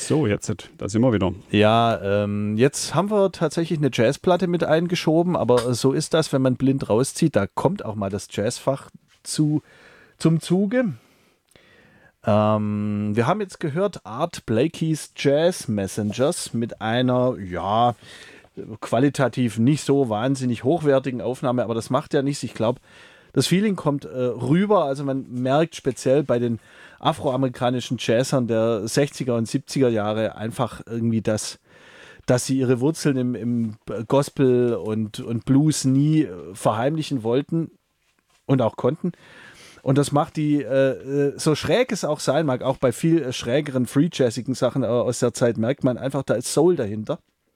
So, da sind wir wieder. Ja, jetzt haben wir tatsächlich eine Jazzplatte mit eingeschoben, aber so ist das, wenn man blind rauszieht, da kommt auch mal das Jazzfach zum Zuge. Wir haben jetzt gehört Art Blakey's Jazz Messengers mit einer, ja, qualitativ nicht so wahnsinnig hochwertigen Aufnahme, aber das macht ja nichts. Ich glaube, das Feeling kommt rüber, also man merkt speziell bei den afroamerikanischen Jazzern der 60er und 70er Jahre einfach irgendwie, dass sie ihre Wurzeln im Gospel und Blues nie verheimlichen wollten und auch konnten. Und das macht die, so schräg es auch sein mag, auch bei viel schrägeren free-jazzigen Sachen aus der Zeit merkt man einfach, da ist Soul dahinter.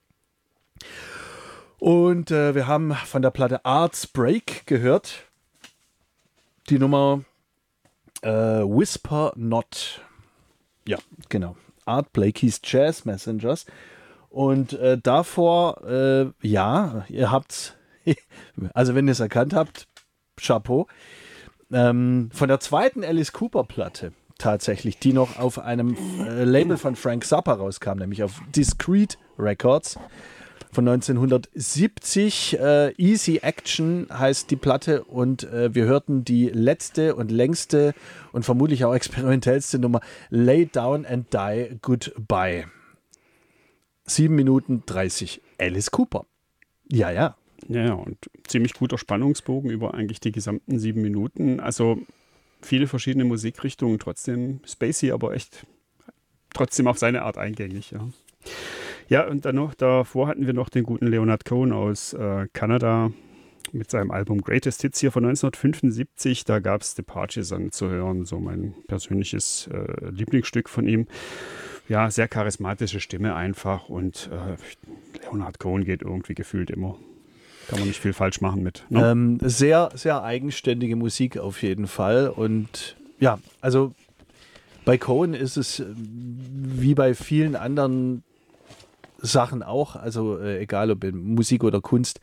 Und wir haben von der Platte Art's Break gehört, die Nummer Whisper Not. Ja, genau. Art Blakey's Jazz Messengers. Und davor, ja, ihr habt's, also wenn ihr es erkannt habt, Chapeau. Von der zweiten Alice Cooper Platte tatsächlich, die noch auf einem Label von Frank Zappa rauskam, nämlich auf Discreet Records von 1970. Easy Action heißt die Platte und wir hörten die letzte und längste und vermutlich auch experimentellste Nummer Lay Down and Die Goodbye. 7 Minuten 30. Alice Cooper. Ja, ja. Ja, und ziemlich guter Spannungsbogen über eigentlich die gesamten 7 Minuten. Also viele verschiedene Musikrichtungen, trotzdem spacey, aber echt trotzdem auf seine Art eingängig. Ja, ja, und dann noch, davor hatten wir noch den guten Leonard Cohen aus Kanada mit seinem Album Greatest Hits hier von 1975. Da gab es Departures zu hören, so mein persönliches Lieblingsstück von ihm. Ja, sehr charismatische Stimme einfach und Leonard Cohen geht irgendwie gefühlt immer. Kann man nicht viel falsch machen mit. Ne? Sehr, sehr eigenständige Musik auf jeden Fall. Und ja, also bei Cohen ist es wie bei vielen anderen Sachen auch, also egal ob in Musik oder Kunst,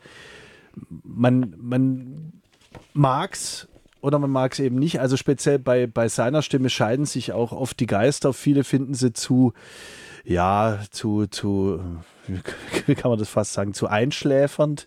man mag's oder man mag es eben nicht. Also speziell bei seiner Stimme scheiden sich auch oft die Geister. Viele finden sie wie kann man das fast sagen, zu einschläfernd.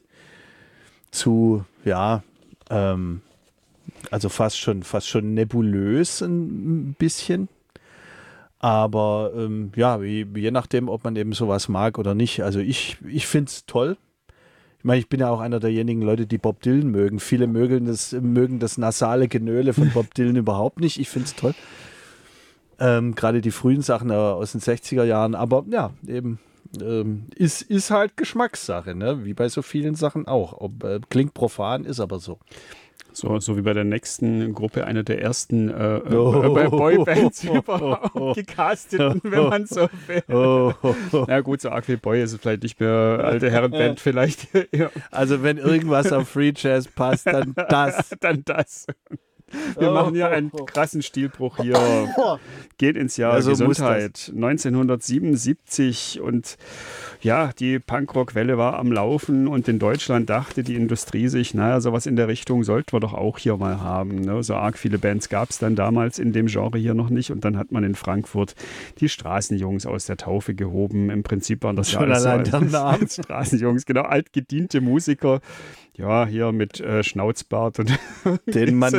Also fast schon nebulös ein bisschen. Aber je nachdem, ob man eben sowas mag oder nicht. Also ich finde es toll. Ich meine, ich bin ja auch einer derjenigen Leute, die Bob Dylan mögen. Viele mögen das nasale Genöle von Bob Dylan überhaupt nicht. Ich finde es toll. Gerade die frühen Sachen aus den 60er Jahren. Aber ja, eben ist halt Geschmackssache, ne? Wie bei so vielen Sachen auch. Klingt profan, ist aber so. So wie bei der nächsten Gruppe, einer der ersten Boybands überhaupt gecasteten, wenn man so will. Na gut, so arg wie Boy ist es vielleicht nicht mehr, alte Herrenband vielleicht. Ja. Also wenn irgendwas auf Free Jazz passt, dann das. Dann das. Wir machen hier einen krassen Stilbruch hier. Geht ins Jahr Gesundheit. 1977 und ja, die Punkrock-Welle war am Laufen und in Deutschland dachte die Industrie sich, naja, sowas in der Richtung sollten wir doch auch hier mal haben. Ne? So arg viele Bands gab es dann damals in dem Genre hier noch nicht und dann hat man in Frankfurt die Straßenjungs aus der Taufe gehoben. Im Prinzip waren das schon ja alles so Straßenjungs, genau, altgediente Musiker. Ja, hier mit Schnauzbart und den man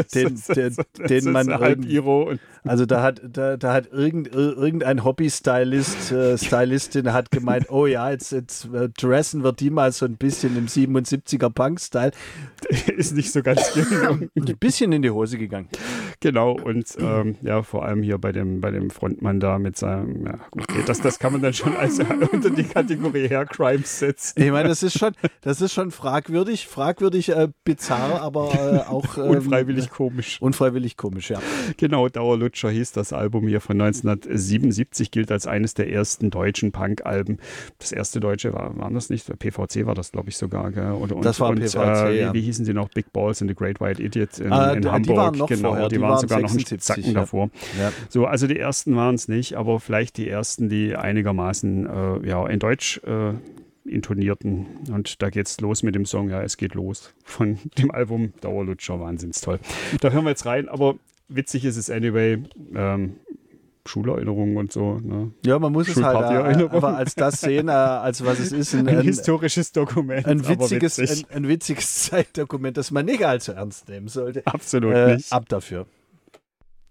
also da hat irgendein Hobby-Stylistin hat gemeint, oh ja, jetzt dressen wir die mal so ein bisschen im 77er Punk-Style. Ist nicht so ganz gelungen. Ein bisschen in die Hose gegangen. Genau, und ja, vor allem hier bei dem Frontmann da mit seinem, ja, okay, das kann man dann schon als unter die Kategorie Hair Crimes setzen. Ich meine, das ist schon fragwürdig, bizarr, aber auch unfreiwillig komisch. Unfreiwillig komisch, ja. Genau, Dauerlutscher hieß das Album hier von 1977, gilt als eines der ersten deutschen Punk-Alben. Das erste deutsche waren das nicht? PVC war das, glaube ich, sogar. Gell? Das war PVC, ja. Wie hießen sie noch? Big Balls and the Great White Idiot in Hamburg. Die waren noch vorher. Die waren sogar 76, noch einen Zacken davor. Ja. So, also die ersten waren es nicht, aber vielleicht die ersten, die einigermaßen in Deutsch intonierten. Und da geht's los mit dem Song, ja, es geht los. Von dem Album Dauerlutscher, wahnsinns toll. Da hören wir jetzt rein, aber witzig ist es anyway. Schulerinnerungen und so. Ne? Ja, man muss es halt aber als das sehen, als was es ist. Ein historisches Dokument. Ein witziges Zeitdokument, das man nicht allzu ernst nehmen sollte. Absolut nicht. Ab dafür.